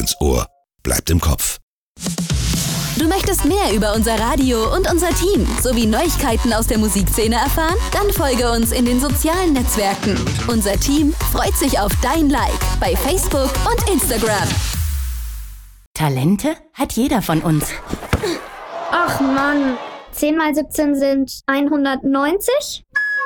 ins Ohr, bleibt im Kopf. Du möchtest mehr über unser Radio und unser Team sowie Neuigkeiten aus der Musikszene erfahren? Dann folge uns in den sozialen Netzwerken. Unser Team freut sich auf dein Like bei Facebook und Instagram. Talente hat jeder von uns. Ach Mann, 10 mal 17 sind 190?